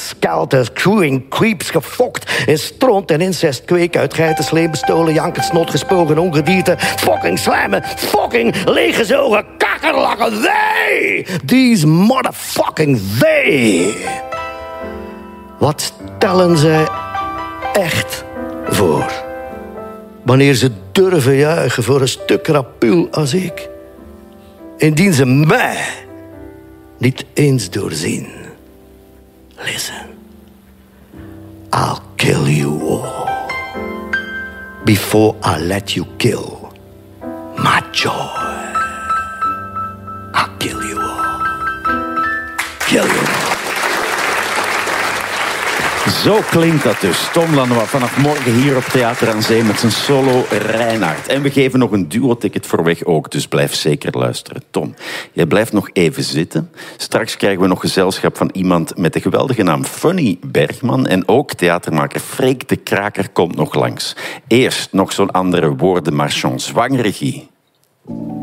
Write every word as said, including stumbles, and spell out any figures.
skelters, crewing, creeps, gefokt in stront en incest, kweek, uit geiten, sleen, bestolen, jankend, snot, gespogen, ongedierte, fucking slijmen, fucking leeggezogen, kakkerlakken, they! These motherfucking they! Wat stellen zij echt voor? Wanneer ze durven juichen voor een stuk rapul als ik. Indien ze mij niet eens doorzien. Listen. I'll kill you all. Before I let you kill my joy. I'll kill you all. Kill you all. Zo klinkt dat dus. Tom Lanois vanaf morgen hier op Theater aan Zee met zijn solo Reinhard. En we geven nog een duo-ticket voor weg ook, dus blijf zeker luisteren. Tom, jij blijft nog even zitten. Straks krijgen we nog gezelschap van iemand met de geweldige naam Funny Bergman. En ook theatermaker Freek de Kraker komt nog langs. Eerst nog zo'n andere woordenmarchand zwangregie.